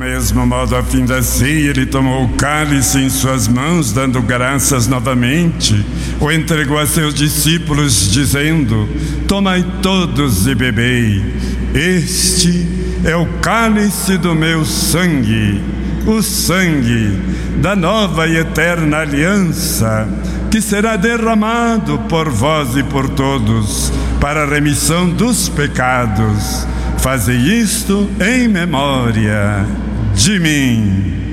mesmo modo, a fim da ceia, ele tomou o cálice em suas mãos, dando graças novamente, o entregou a seus discípulos, dizendo: tomai todos e bebei, este é o cálice do meu sangue, o sangue da nova e eterna aliança, que será derramado por vós e por todos, para a remissão dos pecados. Fazei isto em memória de mim.